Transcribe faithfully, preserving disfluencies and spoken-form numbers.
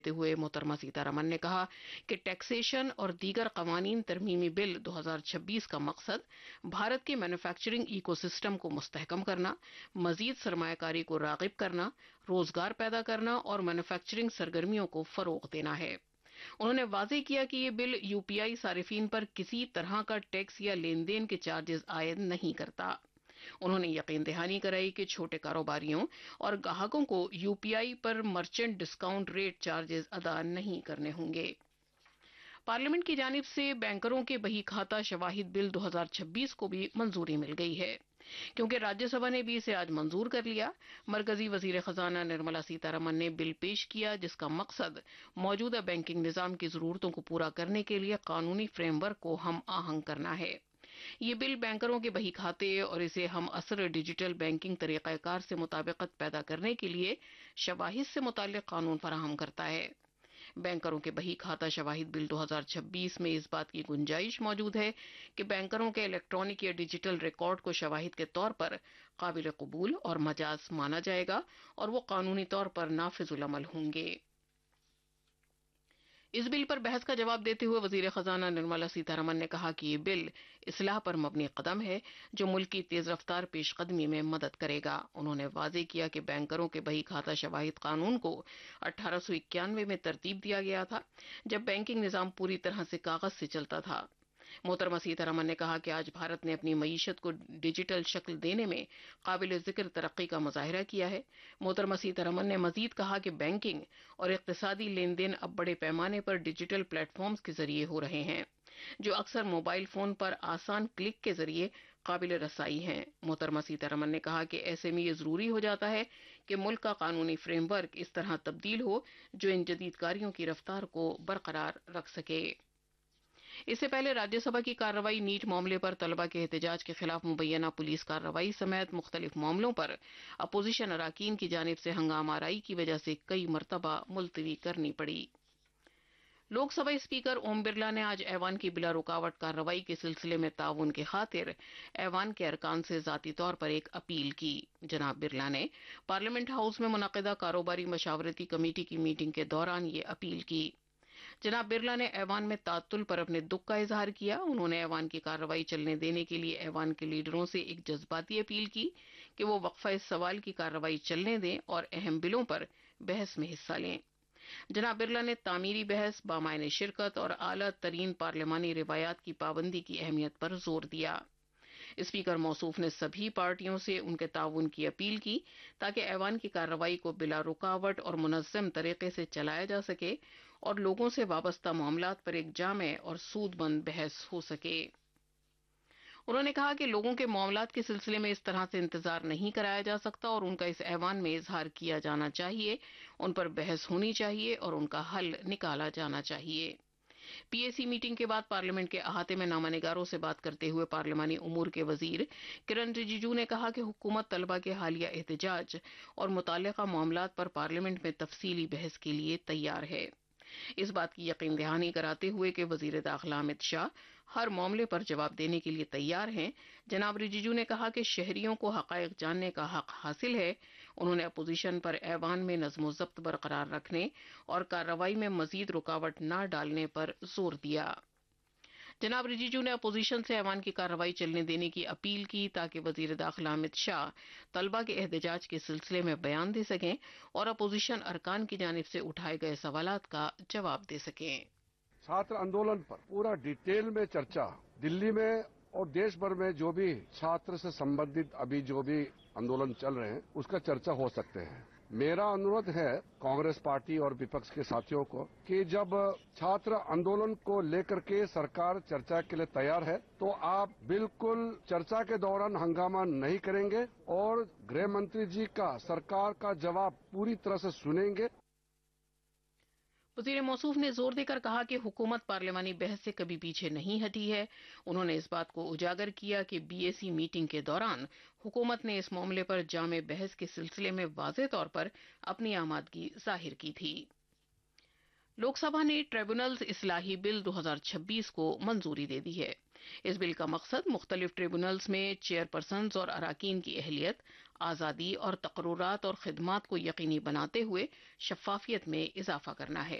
ہوئے محترمہ سیتارمن نے کہا کہ ٹیکسیشن اور دیگر قوانین ترمیمی بل دو ہزار چھبیس کا مقصد بھارت کے مینوفیکچرنگ ایکو سسٹم کو مستحکم کرنا، مزید سرمایہ کاری کو راغب کرنا، روزگار پیدا کرنا اور مینوفیکچرنگ سرگرمیوں کو فروغ دینا ہے۔ انہوں نے واضح کیا کہ یہ بل یو پی آئی صارفین پر کسی طرح کا ٹیکس یا لین دین کے چارجز عائد نہیں کرتا۔ انہوں نے یقین دہانی کرائی کہ چھوٹے کاروباریوں اور گاہکوں کو یو پی آئی پر مرچنٹ ڈسکاؤنٹ ریٹ چارجز ادا نہیں کرنے ہوں گے۔ پارلیمنٹ کی جانب سے بینکروں کے بہی کھاتہ شواہد بل دو ہزار چھبیس کو بھی منظوری مل گئی ہے، کیونکہ راجیہ سبھا نے بھی اسے آج منظور کر لیا۔ مرکزی وزیر خزانہ نرملا سیتارمن نے بل پیش کیا جس کا مقصد موجودہ بینکنگ نظام کی ضرورتوں کو پورا کرنے کے لیے قانونی فریم ورک کو ہم آہنگ کرنا ہے۔ یہ بل بینکروں کے بہی کھاتے اور اسے ہم اثر ڈیجیٹل بینکنگ طریقہ کار سے مطابقت پیدا کرنے کے لیے شواہد سے متعلق قانون فراہم کرتا ہے۔ بینکروں کے بہی کھاتہ شواہد بل دو ہزار چھبیس میں اس بات کی گنجائش موجود ہے کہ بینکروں کے الیکٹرانک یا ڈیجیٹل ریکارڈ کو شواہد کے طور پر قابل قبول اور مجاز مانا جائے گا اور وہ قانونی طور پر نافذ العمل ہوں گے۔ اس بل پر بحث کا جواب دیتے ہوئے وزیر خزانہ نرملا سیتارمن نے کہا کہ یہ بل اصلاح پر مبنی قدم ہے جو ملک کی تیز رفتار پیش قدمی میں مدد کرے گا۔ انہوں نے واضح کیا کہ بینکروں کے بہی کھاتہ شواہد قانون کو اٹھارہ سو اکیانوے میں ترتیب دیا گیا تھا جب بینکنگ نظام پوری طرح سے کاغذ سے چلتا تھا۔ محترمہ سیتارمن نے کہا کہ آج بھارت نے اپنی معیشت کو ڈیجیٹل شکل دینے میں قابل ذکر ترقی کا مظاہرہ کیا ہے۔ محترمہ سیتارمن نے مزید کہا کہ بینکنگ اور اقتصادی لین دین اب بڑے پیمانے پر ڈیجیٹل پلیٹ فارمز کے ذریعے ہو رہے ہیں جو اکثر موبائل فون پر آسان کلک کے ذریعے قابل رسائی ہیں۔ محترمہ سیتارمن نے کہا کہ ایسے میں یہ ضروری ہو جاتا ہے کہ ملک کا قانونی فریم ورک اس طرح تبدیل ہو جو ان جدید کاریوں کی رفتار کو برقرار رکھ سکے۔ اس سے پہلے راجیہ سبھا کی کارروائی نیٹ معاملے پر طلبہ کے احتجاج کے خلاف مبینہ پولیس کارروائی سمیت مختلف معاملوں پر اپوزیشن اراکین کی جانب سے ہنگامہ آرائی کی وجہ سے کئی مرتبہ ملتوی کرنی پڑی۔ لوک سبھا اسپیکر اوم برلا نے آج ایوان کی بلا رکاوٹ کارروائی کے سلسلے میں تعاون کی خاطر ایوان کے ارکان سے ذاتی طور پر ایک اپیل کی۔ جناب برلا نے پارلیمنٹ ہاؤس میں منعقدہ کاروباری مشاورتی کمیٹی کی میٹنگ کے دوران یہ اپیل کی۔ جناب برلا نے ایوان میں تعطل پر اپنے دکھ کا اظہار کیا۔ انہوں نے ایوان کی کارروائی چلنے دینے کے لیے ایوان کے لیڈروں سے ایک جذباتی اپیل کی کہ وہ وقفہ اس سوال کی کارروائی چلنے دیں اور اہم بلوں پر بحث میں حصہ لیں۔ جناب برلا نے تعمیری بحث، بامعنی شرکت اور اعلیٰ ترین پارلیمانی روایات کی پابندی کی اہمیت پر زور دیا۔ اسپیکر موصوف نے سبھی پارٹیوں سے ان کے تعاون کی اپیل کی تاکہ ایوان کی کارروائی کو بلا رکاوٹ اور منظم طریقے سے چلایا جا سکے اور لوگوں سے وابستہ معاملات پر ایک جامع اور سود مند بحث ہو سکے۔ انہوں نے کہا کہ لوگوں کے معاملات کے سلسلے میں اس طرح سے انتظار نہیں کرایا جا سکتا اور ان کا اس ایوان میں اظہار کیا جانا چاہیے، ان پر بحث ہونی چاہیے اور ان کا حل نکالا جانا چاہیے۔ پی اے سی میٹنگ کے بعد پارلیمنٹ کے احاطے میں نامہ نگاروں سے بات کرتے ہوئے پارلیمانی امور کے وزیر کرن رجیجو نے کہا کہ حکومت طلبہ کے حالیہ احتجاج اور متعلقہ معاملات پر پارلیمنٹ میں تفصیلی بحث کے لیے تیار ہے۔ اس بات کی یقین دہانی کراتے ہوئے کہ وزیر داخلہ امت شاہ ہر معاملے پر جواب دینے کے لیے تیار ہیں، جناب رجیجو نے کہا کہ شہریوں کو حقائق جاننے کا حق حاصل ہے۔ انہوں نے اپوزیشن پر ایوان میں نظم و ضبط برقرار رکھنے اور کارروائی میں مزید رکاوٹ نہ ڈالنے پر زور دیا۔ جناب رجیجو نے اپوزیشن سے ایوان کی کارروائی چلنے دینے کی اپیل کی تاکہ وزیر داخلہ امت شاہ طلبہ کے احتجاج کے سلسلے میں بیان دے سکیں اور اپوزیشن ارکان کی جانب سے اٹھائے گئے سوالات کا جواب دے سکیں۔ چھاتر آندولن پر پورا ڈیٹیل میں چرچا دلی میں اور دیش بھر میں جو بھی چھاتر سے سمبندھت ابھی جو بھی آندولن چل رہے ہیں اس کا چرچا ہو سکتے ہیں۔ میرا انورودھ ہے کانگریس پارٹی اور وپکش کے ساتھیوں کو کہ جب چھاتر آندولن کو لے کر کے سرکار چرچا کے لیے تیار ہے تو آپ بالکل چرچا کے دوران ہنگامہ نہیں کریں گے اور گृہ منتری جی کا سرکار کا جواب پوری طرح سے سنیں گے۔ وزیر موصوف نے زور دے کر کہا کہ حکومت پارلیمانی بحث سے کبھی پیچھے نہیں ہٹی ہے۔ انہوں نے اس بات کو اجاگر کیا کہ بی اے سی میٹنگ کے دوران حکومت نے اس معاملے پر جامع بحث کے سلسلے میں واضح طور پر اپنی آمادگی ظاہر کی تھی۔ لوک سبھا نے ٹریبونلز اصلاحی بل دو ہزار چھبیس کو منظوری دے دی ہے۔ اس بل کا مقصد مختلف ٹریبونلز میں چیئر پرسنز اور اراکین کی اہلیت، آزادی اور تقررات اور خدمات کو یقینی بناتے ہوئے شفافیت میں اضافہ کرنا ہے۔